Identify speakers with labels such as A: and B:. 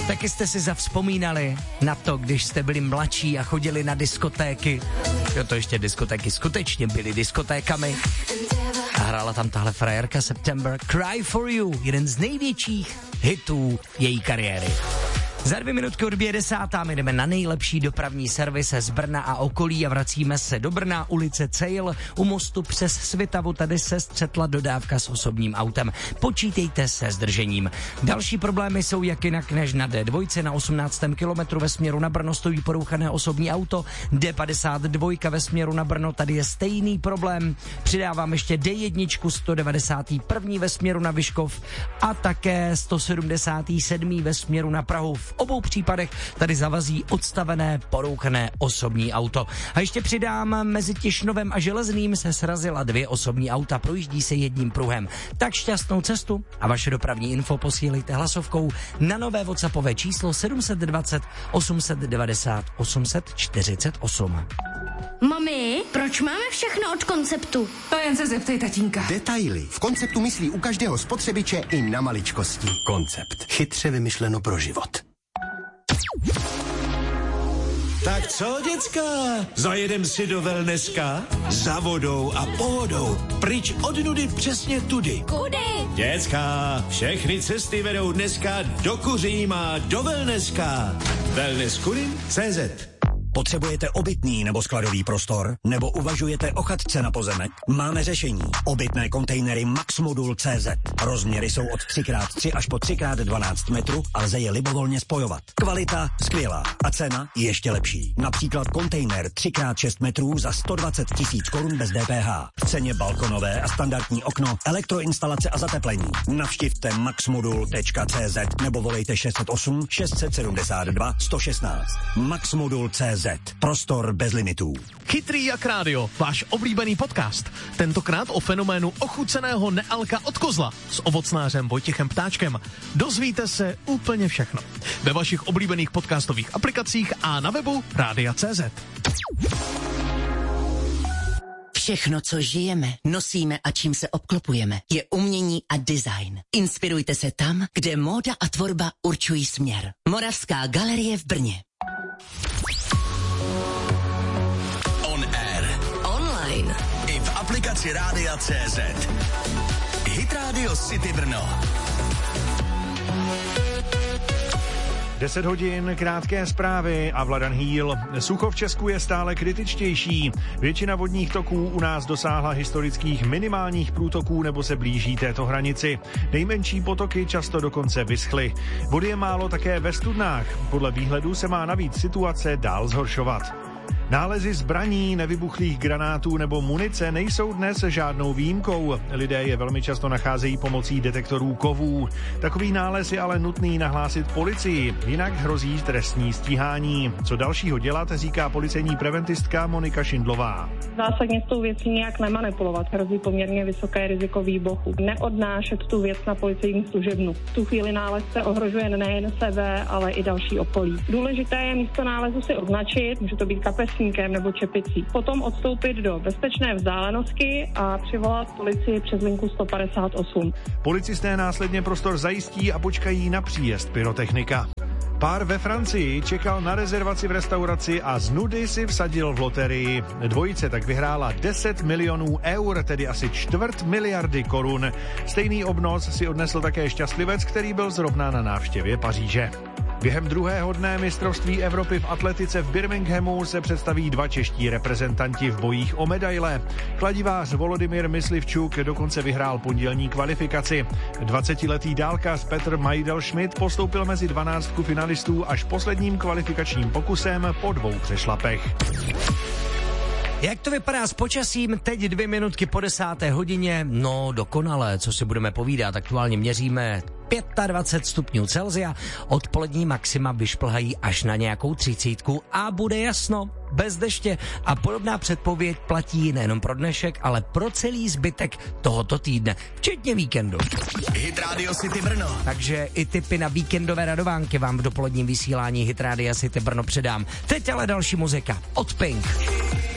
A: Taky jste si zavzpomínali na to, když jste byli mladší a chodili na diskotéky. Jo, to ještě diskotéky skutečně byly diskotékami. A hrála tam tahle frajerka September, Cry for You, jeden z největších hitů její kariéry. Za 2 minutky odbije 10. My jdeme na nejlepší dopravní servis z Brna a okolí a vracíme se do Brna, ulice Cejl, u mostu přes Svitavu, tady se střetla dodávka s osobním autem. Počítejte se zdržením. Další problémy jsou jak jinak než na D2, na 18. kilometru ve směru na Brno stojí porouchané osobní auto, D52 ve směru na Brno, tady je stejný problém. Přidávám ještě D1, 191. ve směru na Vyškov a také 177. ve směru na Prahu. V obou případech tady zavazí odstavené porouchané osobní auto. A ještě přidám, mezi Těšnovem a Železným se srazila 2 osobní auta, projíždí se jedním pruhem. Tak šťastnou cestu a vaše dopravní info posílejte hlasovkou na nové WhatsAppové číslo 720 890 848.
B: Mami, proč máme všechno od Konceptu?
C: To jen se zeptej tatínka.
D: Detaily. V Konceptu myslí u každého spotřebiče i na maličkosti. Koncept. Chytře vymyšleno pro život.
E: Tak co, děcka? Zajedem si do wellnesska? Za vodou a pohodou. Pryč od nudy přesně tudy.
B: Kudy?
E: Děcka, všechny cesty vedou dneska do Kuříma, do wellnesska. wellnesskurin.cz.
F: Potřebujete obytný nebo skladový prostor? Nebo uvažujete o chatce na pozemek? Máme řešení. Obytné kontejnery Maxmodul.cz. Rozměry jsou od 3x3 až po 3x12 metrů a lze je libovolně spojovat. Kvalita skvělá a cena ještě lepší. Například kontejner 3x6 metrů za 120 000 korun bez DPH. V ceně balkonové a standardní okno, elektroinstalace a zateplení. Navštivte maxmodul.cz nebo volejte 608 672 116. Maxmodul.cz. Prostor bez limitů.
G: Chytrý jak rádio, váš oblíbený podcast. Tentokrát o fenoménu ochuceného nealka od kozla s ovocnářem Vojtěchem Ptáčkem. Dozvíte se úplně všechno. Ve vašich oblíbených podcastových aplikacích a na webu Rádia.cz.
H: Všechno, co žijeme, nosíme a čím se obklopujeme, je umění a design. Inspirujte se tam, kde móda a tvorba určují směr. Moravská galerie v Brně.
I: Online i v aplikaci Rádia.cz. Hit Radio City Brno.
J: 10 hodin, krátké zprávy a Vladan Hýl. Sucho v Česku je stále kritičtější. Většina vodních toků u nás dosáhla historických minimálních průtoků nebo se blíží této hranici. Nejmenší potoky často dokonce vyschly. Vody je málo také ve studnách. Podle výhledu se má navíc situace dál zhoršovat. Nálezy zbraní, nevybuchlých granátů nebo munice nejsou dnes žádnou výjimkou. Lidé je velmi často nacházejí pomocí detektorů kovů. Takový nález je ale nutný nahlásit policii, jinak hrozí trestní stíhání. Co dalšího dělat, říká policejní preventistka Monika Šindlová.
K: Zásadně s tou věcí nějak nemanipulovat. Hrozí poměrně vysoké riziko výbuchu. Neodnášet tu věc na policejní služebnu. V tu chvíli nález se ohrožuje nejen sebe, ale i další okolí. Důležité je místo nálezu si označit, může to být kapesníkem nebo čepicí. Potom odstoupit do bezpečné vzdálenosti a přivolat policii přes linku 158.
J: Policisté následně prostor zajistí a počkají na příjezd pyrotechnika. Pár ve Francii čekal na rezervaci v restauraci a z nudy si vsadil v loterii. Dvojice tak vyhrála 10 milionů eur, tedy asi 250 miliardy korun. Stejný obnos si odnesl také šťastlivec, který byl zrovna na návštěvě Paříže. Během druhého dne mistrovství Evropy v atletice v Birminghamu se představí 2 čeští reprezentanti v bojích o medaile. Kladivář Volodymyr Myslivčuk dokonce vyhrál pondělní kvalifikaci. 20letý dálkař Petr Majdel-Schmidt postoupil mezi 12 finalistů až posledním kvalifikačním pokusem po 2 přešlapech.
A: Jak to vypadá s počasím? Teď 2 minutky po 10. hodině. No, dokonale, co si budeme povídat. Aktuálně měříme 25 stupňů Celsia. Odpolední maxima vyšplhají až na nějakou 30 a bude jasno, bez deště. A podobná předpověď platí nejenom pro dnešek, ale pro celý zbytek tohoto týdne, včetně víkendu.
I: Hit Radio City Brno.
A: Takže i tipy na víkendové radovánky vám v dopoledním vysílání Hit Radio City Brno předám. Teď ale další muzika od Pink.